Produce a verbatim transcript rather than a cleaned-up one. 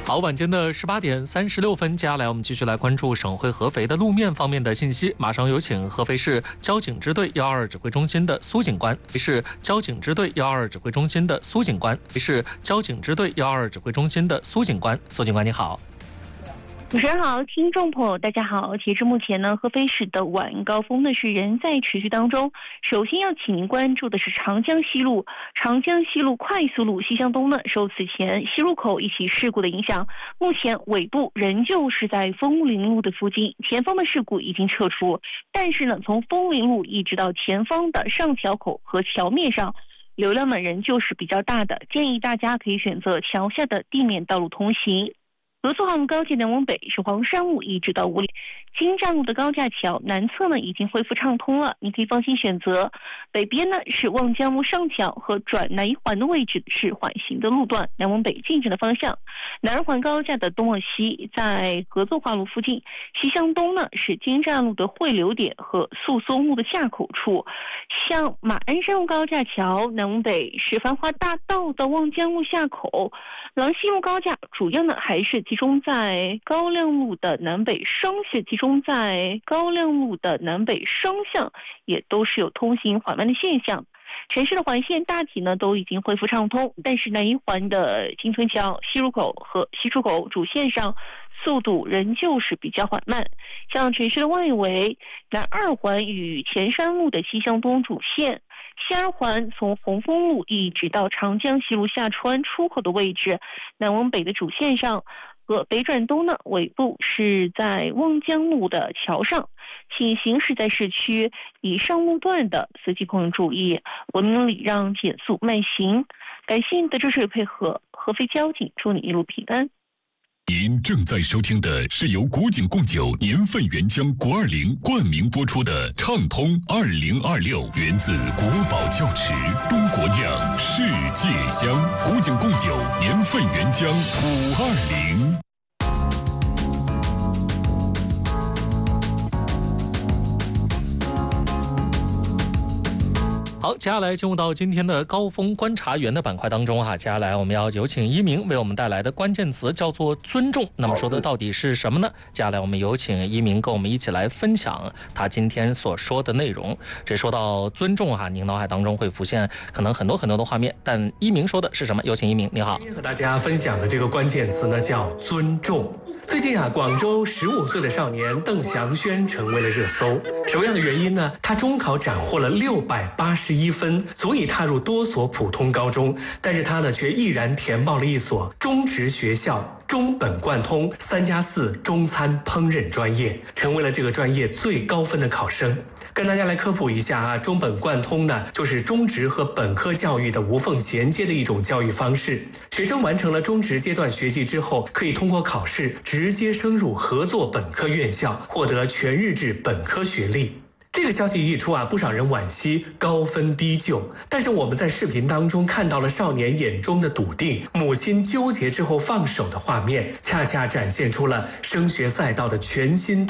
好，晚间的十八点三十六分，接下来我们继续来关注省会合肥的路面方面的信息。马上有请合肥市交警支队幺二指挥中心的苏警官，是交警支队幺二指挥中心的苏警官，是交警支队幺二指挥中心的苏警官。苏警官你好。 主持人好，听众朋友大家好。截至目前呢，合肥市的晚安高峰呢是仍在持续当中。首先要请您关注的是长江西路，长江西路快速路西向东呢，受此前西路口一起事故的影响，目前尾部仍旧是在枫林路的附近，前方的事故已经撤除，但是呢，从枫林路一直到前方的上桥口和桥面上，流量呢仍旧是比较大的，建议大家可以选择桥下的地面道路通行。合作号高架南往北是黄山路一直到五里，京站路的高架桥南侧呢已经恢复畅通了，你可以放心选择。北边呢是望江路上桥和转南一环的位置是缓行的路段，南往北进展的方向。南二环高架的东往西在合作化路附近，西向东呢是京站路的汇流点和宿松路的下口处。向马鞍山路高架桥南往北是繁华大道的望江路下口，廊西路高架主要呢还是集中在高亮路的南北双是集中在高亮路的南北双向，也都是有通行缓慢的现象。城市的环线大体呢都已经恢复畅通，但是南一环的金村桥西入口和西出口主线上速度仍旧是比较缓慢。像城市的外围，南二环与前山路的西向东主线，西二环从红枫路一直到长江西路下穿出口的位置，南往北的主线上和北转东呢，尾部是在望江路的桥上，请行驶在市区以上路段的司机朋友注意，文明礼让，减速慢行。感谢你的支持与配合，合肥交警祝你一路平安。 您正在收听的是由古井贡酒年份原浆国二零冠名播出的畅通二零二六，源自国宝窖池，中国酿，世界香。古井贡酒年份原浆五二零。 好，接下来进入到今天的高峰观察员的板块当中哈。接下来我们要有请一鸣为我们带来的关键词叫做尊重。那么说的到底是什么呢？接下来我们有请一鸣跟我们一起来分享他今天所说的内容。这说到尊重哈，您脑海当中会浮现可能很多很多的画面，但一鸣说的是什么？有请一鸣，你好。 今天和大家分享的这个关键词呢叫尊重。最近啊，广州十五岁的少年邓祥轩成为了热搜。什么样的原因呢？他中考斩获了六百八十一分，足以踏入多所普通高中，但是他呢却毅然填报了一所中职学校中本贯通三加四中餐烹饪专业，成为了这个专业最高分的考生。跟大家来科普一下啊，中本贯通呢，就是中职和本科教育的无缝衔接的一种教育方式。学生完成了中职阶段学习之后，可以通过考试直接升入合作本科院校，获得全日制本科学历。这个消息一出啊，不少人惋惜高分低就，但是我们在视频当中看到了少年眼中的笃定，母亲纠结之后放手的画面，恰恰展现出了升学赛道的全新